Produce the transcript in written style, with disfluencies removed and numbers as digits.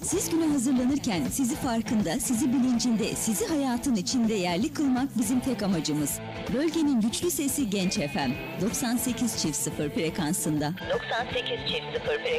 Siz güne hazırlanırken sizi farkında, sizi bilincinde, sizi hayatın içinde yerli kılmak bizim tek amacımız. Bölgenin güçlü sesi Genç FM 98.0 frekansında. 98.0 frekansında.